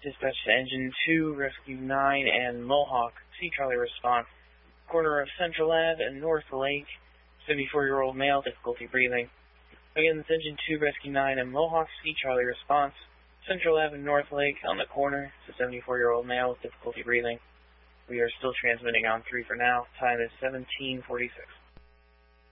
Dispatch to Engine 2, Rescue 9, and Mohawk. Sea Charlie response. Corner of Central Ave and North Lake. 74-year-old male, difficulty breathing. Again, it's Engine 2, Rescue 9, and Mohawk. Sea Charlie response. Central Ave and North Lake on the corner. It's a 74-year-old male with difficulty breathing. We are still transmitting on 3 for now. Time is 17:46.